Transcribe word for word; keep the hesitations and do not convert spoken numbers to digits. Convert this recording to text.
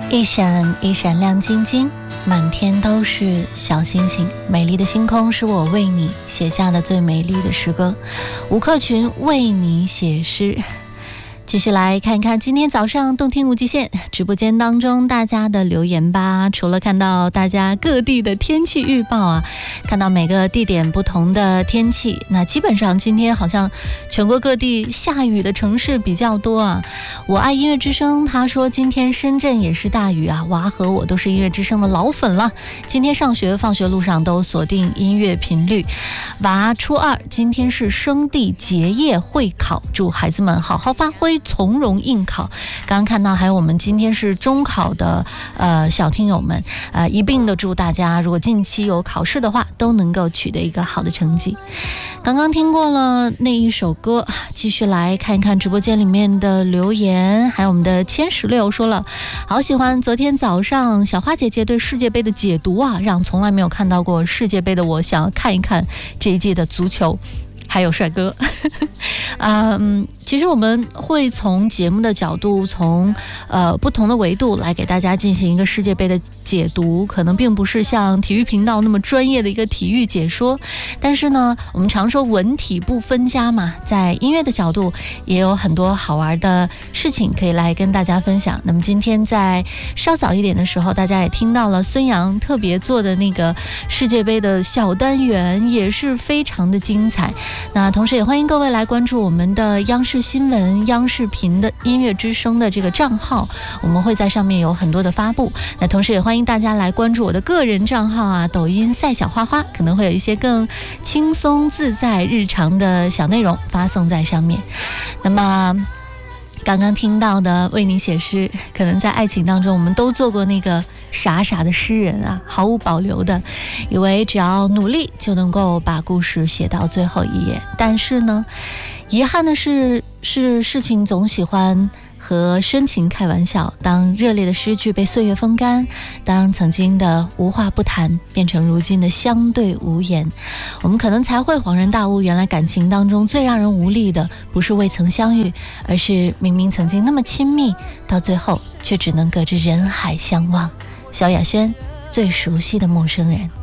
一闪一闪亮晶晶，满天都是小星星，美丽的星空是我为你写下的最美丽的诗歌。吴克群为你写诗。继续来看看今天早上动听无极限直播间当中大家的留言吧。除了看到大家各地的天气预报啊，看到每个地点不同的天气，那基本上今天好像全国各地下雨的城市比较多啊。我爱音乐之声他说今天深圳也是大雨啊，娃和我都是音乐之声的老粉了，今天上学放学路上都锁定音乐频率。娃初二，今天是升地结业会考，祝孩子们好好发挥，从容应考。刚刚看到还有我们今天是中考的呃小听友们，呃一并的祝大家如果近期有考试的话都能够取得一个好的成绩。刚刚听过了那一首歌，继续来看一看直播间里面的留言。还有我们的千十六说了，好喜欢昨天早上小花姐姐对世界杯的解读啊，让从来没有看到过世界杯的我想要看一看这一届的足球还有帅哥。嗯，其实我们会从节目的角度，从呃不同的维度来给大家进行一个世界杯的解读，可能并不是像体育频道那么专业的一个体育解说，但是呢，我们常说文体不分家嘛，在音乐的角度也有很多好玩的事情可以来跟大家分享。那么今天在稍早一点的时候，大家也听到了孙杨特别做的那个世界杯的小单元，也是非常的精彩。那同时也欢迎各位来关注我们的央视新闻、央视频的音乐之声的这个账号，我们会在上面有很多的发布。那同时也欢迎大家来关注我的个人账号啊，抖音赛小花花，可能会有一些更轻松自在日常的小内容发送在上面。那么刚刚听到的为你写诗，可能在爱情当中我们都做过那个傻傻的诗人啊，毫无保留的以为只要努力就能够把故事写到最后一页。但是呢，遗憾的是是事情总喜欢和深情开玩笑，当热烈的诗句被岁月风干，当曾经的无话不谈变成如今的相对无言，我们可能才会恍然大悟，原来感情当中最让人无力的不是未曾相遇，而是明明曾经那么亲密，到最后却只能隔着人海相望。萧亚轩，最熟悉的陌生人。